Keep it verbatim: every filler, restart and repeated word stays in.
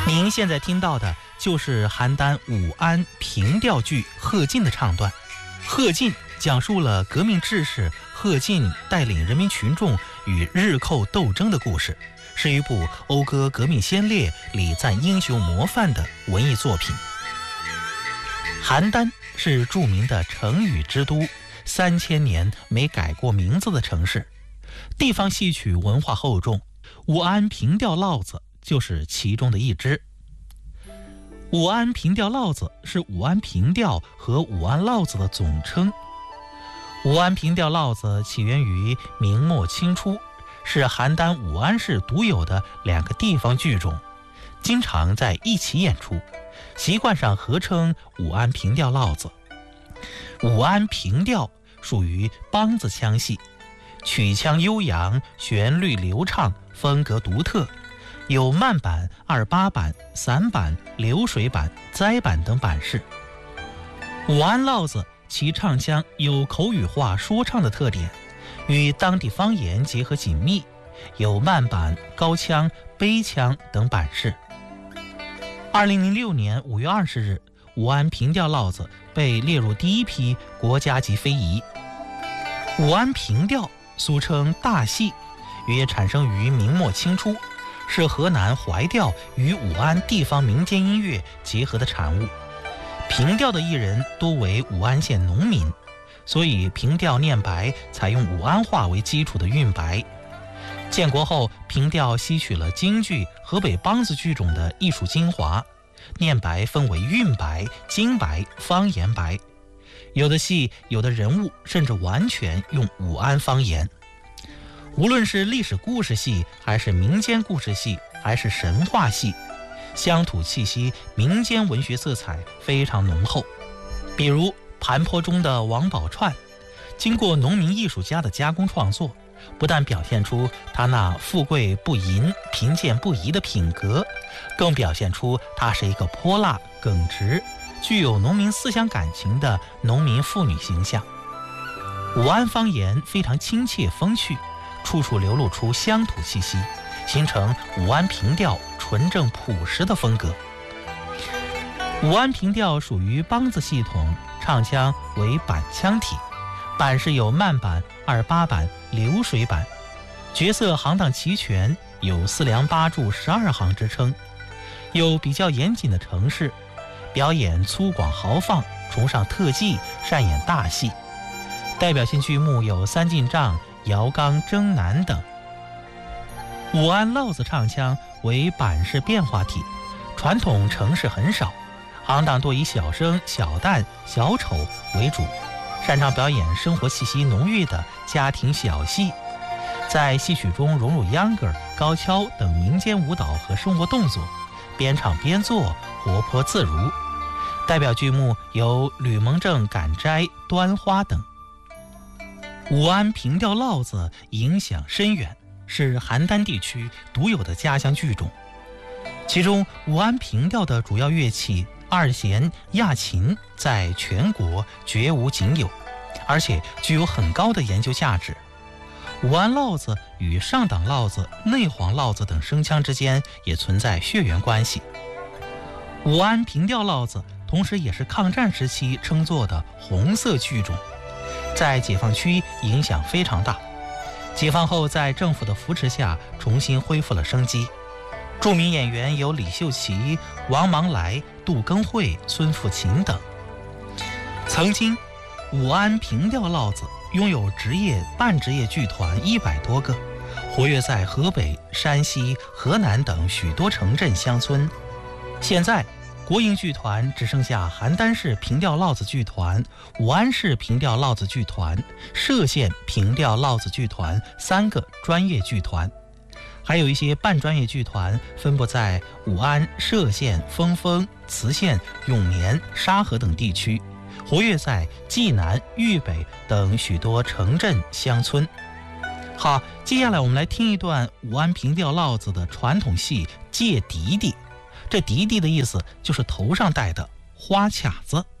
您现在听到的就是邯郸武安平调剧贺进的唱段。贺进讲述了革命志士贺进带领人民群众与日寇斗争的故事，是一部讴歌革命先烈、礼赞英雄模范的文艺作品。邯郸是著名的成语之都，三千年没改过名字的城市，地方戏曲文化厚重，武安平调烙子就是其中的一支。武安平调烙子是武安平调和武安烙子的总称。武安平调烙子起源于明末清初，是邯郸武安市独有的两个地方剧种，经常在一起演出，习惯上合称武安平调烙子。武安平调属于梆子腔戏，曲腔悠扬，旋律流畅，风格独特，有慢板、二八板、散板、流水板、栽板等板式。武安烙子其唱腔有口语化说唱的特点，与当地方言结合紧密，有慢板、高腔、悲腔等板式。二零零六年五月二十日，武安平调烙子被列入第一批国家级非遗。武安平调俗称大戏，约产生于明末清初，是河南怀调与武安地方民间音乐结合的产物。平调的艺人多为武安县农民，所以平调念白采用武安话为基础的韵白。建国后，平调吸取了京剧、河北梆子剧种的艺术精华，念白分为韵白、京白、方言白，有的戏、有的人物甚至完全用武安方言。无论是历史故事戏，还是民间故事戏，还是神话戏，乡土气息、民间文学色彩非常浓厚。比如盘坡中的王宝钏，经过农民艺术家的加工创作，不但表现出他那富贵不淫、贫贱不移的品格，更表现出他是一个泼辣、耿直、具有农民思想感情的农民妇女形象。武安方言非常亲切风趣，处处流露出乡土气息，形成武安平调纯正朴实的风格。武安平调属于梆子系统，唱腔为板腔体，板式有慢板、二八板、流水板，角色行当齐全，有四梁八柱十二行之称。有比较严谨的程式，表演粗犷豪放，崇尚特技，善演大戏。代表性剧目有三进帐、姚刚、征南等。武安烙子唱腔为板式变化体，传统程式很少，行当多以小生、小旦、小丑为主，擅长表演生活气息浓郁的家庭小戏，在戏曲中融入秧歌、高跷等民间舞蹈和生活动作，边唱边做，活泼自如。代表剧目有吕蒙正赶斋、端花等。武安平调烙子影响深远，是邯郸地区独有的家乡剧种。其中武安平调的主要乐器二弦、亚琴在全国绝无仅有，而且具有很高的研究价值。武安烙子与上党烙子、内黄烙子等声腔之间也存在血缘关系。武安平调烙子同时也是抗战时期称作的红色剧种，在解放区影响非常大。解放后在政府的扶持下重新恢复了生机。著名演员有李秀琦、王芒来、杜庚慧、孙富琴等。曾经武安平调烙子拥有职业、半职业剧团一百多个，活跃在河北、山西、河南等许多城镇乡村。现在国营剧团只剩下邯郸市平调烙子剧团、武安市平调烙子剧团、歙县平调烙子剧团三个专业剧团，还有一些半专业剧团分布在武安、歙县、峰峰、磁县、永年、沙河等地区，活跃在济南、豫北等许多城镇乡村。好，接下来我们来听一段武安平调烙子的传统戏借笛笛。这笛笛的意思就是头上戴的花卡子。